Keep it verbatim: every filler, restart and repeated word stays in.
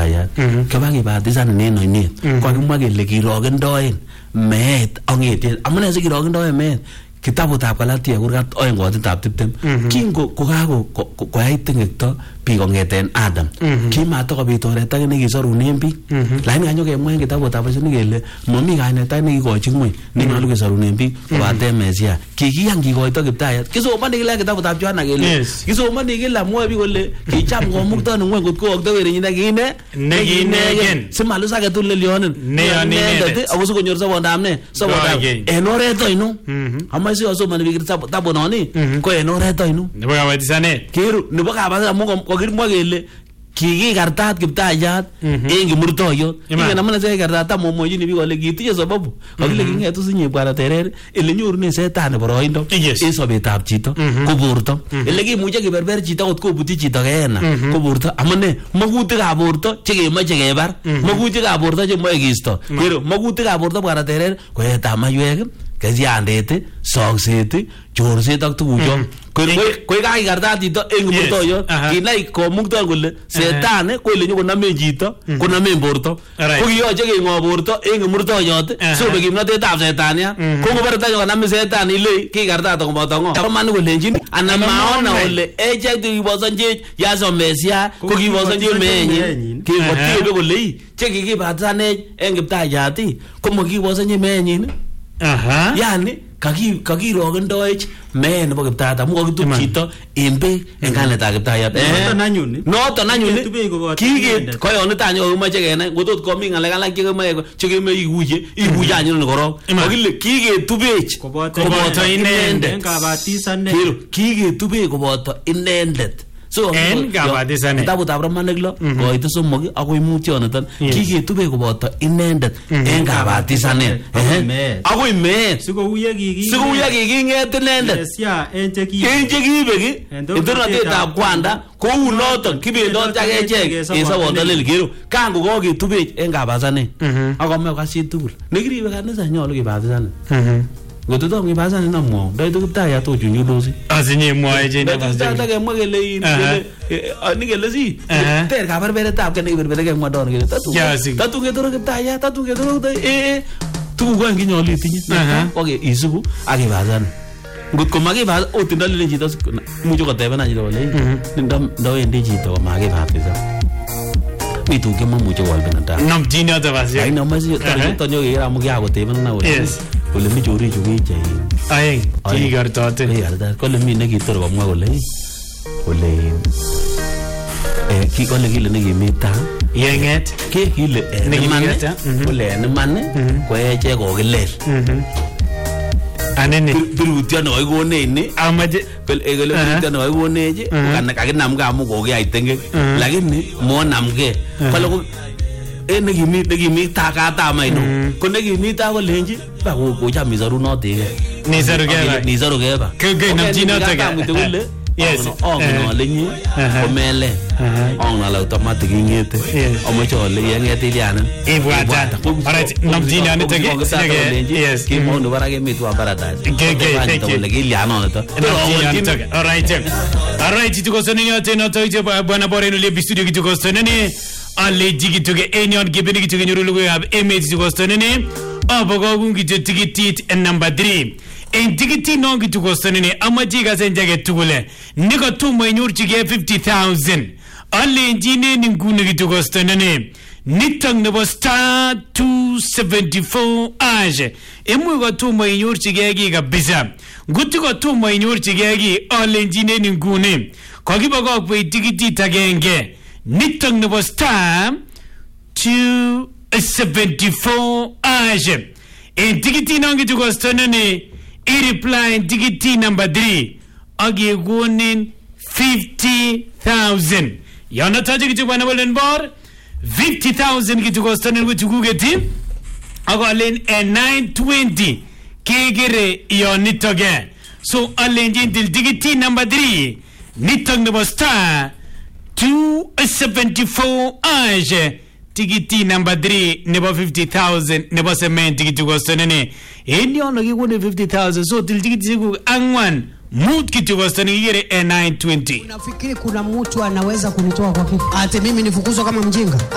Kiptayat kaba kibatisan neno inet kwa kimwa kele kirogendoen meet angetiet amune si kirogendoen meet kitabutab Galatia kurgat oeng kotitab tiptem kingo kokako koyai tingekto biik kongeten Adam kimatokobit oret age nekisorunen biik lakini kanyo kemwa en kitabutab Ageo kele momi kainet age nekikochi ngweny nenyolu kesorunen biik kobaten Mesia kikiyan kikoito Kiptayat kisomoni kila kitabutab Yohana kele kisomoni kila mwoe biik kole kicham komukto ngweny kotko kokto werenyin kine nekinegen simalus age tugul lelionin neyonindet ako sikonyor sobondab ne sobondab en oret oino ama si osomoni biik tabunoni ko en oret oino nebo kabatisanet kiru nebo kabatisanet amu kokimwa kele kikikartat Kiptayat en kimurtoiyot ingen amune se kikartat amomwochini biik kole kitinye sababu kakile kingetu sinye Bwana Terer ele nyorunen setani boroindo en sobetab chito ko borto ele kimuche keberber chito kot kobuti chito keena ko borto amune magutikab borto chekemoche kebar magutikab borto chemoe kisto kiru magutikab borto Bwana Terer koetab maywek kesiandet sokset chorset ak tugucho koi kakikartat chito en kimurtoiyot kinai komukto kole setani ko ile nyokonamen chito konamen borto ko kiyoche keng'o borto en kimurtoiyot sobe kimnotetab setania ko ngobore tanyo konam setani ile kikartat koboto ng'o komani kolenjin ana maona ole echek tukibosonjech yaso Mesia ko kibosonjech meenyin kingotebe kole i chekikibatisanech en Kiptayat ko mokibosonjech meenyin aha yani kaki kakirogendoech mee nebo Kiptayat amu kokitup chito en beek en kanetab Kiptayat noton anyun noton anyun kiket koyonit anyo kokimoche kenai ngotot komi ng'alek alak chekemoe chekemoe ikuye ikuye anyun korok kokile kiketubech koboto inendet en kabatisanet kiketubech koboto inendet so en kabatisanet kitabutab Romanik lo koite somok akoi mutyoniton kiketube koboto inendet en kabatisanet akoi meet sikouye kiki sikouye kiking'et inendet Mesia en en chekibek entornatetab kwanda kou noton kibendot ak echek en sobondo lel kiru kango koketubech en kabatisanet akome kasi tugul nekiribe kanisa nyolu kibatisanet ngoto ngibazana na mwo ndaito Kiptayat ochunyulosi asinye mwoe je ne basta ke mwagele in ni gele si ter ka barberetab ke ne berbere ke mwadon ke tatu tatu ke toro Kiptayat tatu ke toro eh tu ko nginyoli tinye oke isubu akibazana ngot ko makibaz otindo lele chito mucho kotebena chito le ndam ndawendi chito ko makibatiza mitu ke mamucho walbenata namjini ata basi ai namazi tanyo ira mu kya kotebena na yes kole mi chori chuki chai ai ki gartote ai garda kole mi ne kitor komwa kole kole eh ki kole kile ne kimita yenget ke kile ne kimata kole ne man ko eche ko kilel anene birutyo no igone ni amaje kole kole birutyo no igoneje kana kakinam ka mu ko kiyai tenge lakini mo namge kole en nekimi nekimi takata maino ko nekimi ta ko lenji ba ko ko chami zarunote ni zarugeba ni zarugeba ke ke namjinote ga yes oh no lenyi ko mele on ala automatic ngete o mo chole yengete iliana ibwata alright namjina ne tege yes ki mo no barage mitu paradise ke ke ke le iliana no to alright alright tukosoni yote no to ite bwana boreno le studio kitukosoni ale jigituge enyon gibeni gituge nyurulugo ab emet tukosoni abogo ngite tikitit number three en tikiti no kitukosoni amaji gasenjage tugule niko tumo inurchige fifty thousand ale njine ngune kitukosoni nitang nebo star two seventy-four age emu go tumo inurchige gi kabisa nguti go tumo inurchige gi ale njine ngune kokibogo kwe tikiti tagenge nitang nebo star two seventy-four age en tikiti no kitukosoni I reply tikiti number three agi gunin fifty thousand yana taji kitu bwana bolen bor fifty thousand kitu kostani witu gugeti agalen and nine twenty kegere yoni toge so alenjin til tikiti number three nitang nebo star two seventy-four age tikiti number three nebo fifty thousand nebo semen tikiti kostani en yono kigune fifty thousand so til tikiti siku angwan mood kitu kostani kigere and nine twenty. Unafikiri kuna mtu anaweza kunitoa kwa kitu ati mimi nifukuzwa kama mjinga?